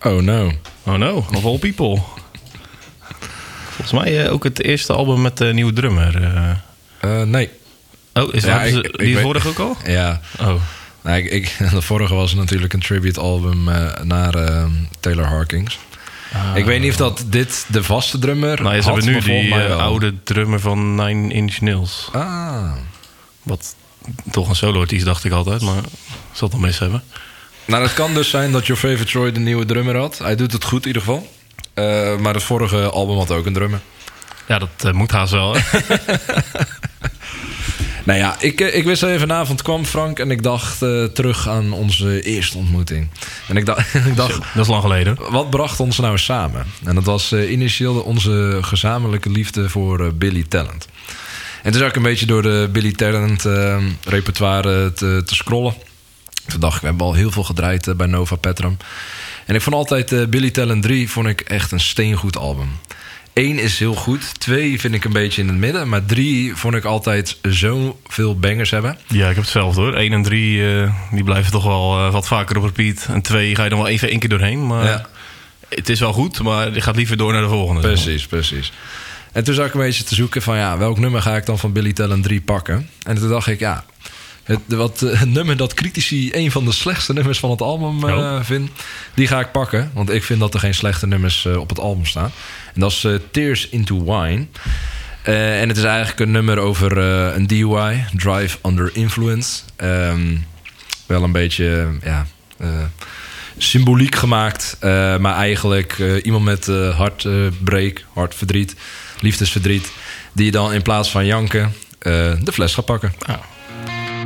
Oh no. Oh no, of all people. Volgens mij ook het eerste album met de nieuwe drummer. Nee. Oh, die vorige ook al? Ja. Oh. Nou, de vorige was natuurlijk een tribute album naar Taylor Hawkins. Ik weet niet of dat dit de vaste drummer nou, ze hebben nu die oude drummer van Nine Inch Nails. Wat toch een solo-artiest, dacht ik altijd. Maar zal het dan mis hebben. Nou, het kan dus zijn dat Your Favorite Troy de nieuwe drummer had. Hij doet het goed in ieder geval. Maar het vorige album had ook een drummer. Ja, dat moet haast wel. Hè? Nou ja, ik wist even vanavond kwam Frank en ik dacht terug aan onze eerste ontmoeting. En ik dacht, dat is lang geleden. Wat bracht ons nou samen? En dat was initieel onze gezamenlijke liefde voor Billy Talent. En toen zag ik een beetje door de Billy Talent repertoire te scrollen. Toen dacht ik, we hebben al heel veel gedraaid bij Nova Petrum. En ik vond altijd Billy Talent 3 vond ik echt een steengoed album. 1 is heel goed. 2 vind ik een beetje in het midden. Maar 3 vond ik altijd zoveel bangers hebben. Ja, ik heb hetzelfde hoor. 1 en 3 die blijven toch wel wat vaker op repeat. En 2 ga je dan wel even 1 keer doorheen. Maar ja. Het is wel goed, maar je gaat liever door naar de volgende. Precies. En toen zag ik een beetje te zoeken van ja, welk nummer ga ik dan van Billy Talent 3 pakken? En toen dacht ik, ja, het nummer dat critici een van de slechtste nummers van het album vindt, die ga ik pakken. Want ik vind dat er geen slechte nummers op het album staan. En dat is Tears into Wine. En het is eigenlijk een nummer over een DUI, Drive Under Influence. Wel een beetje symboliek gemaakt. Maar eigenlijk iemand met hartverdriet, liefdesverdriet, die dan in plaats van janken de fles gaat pakken. Oh.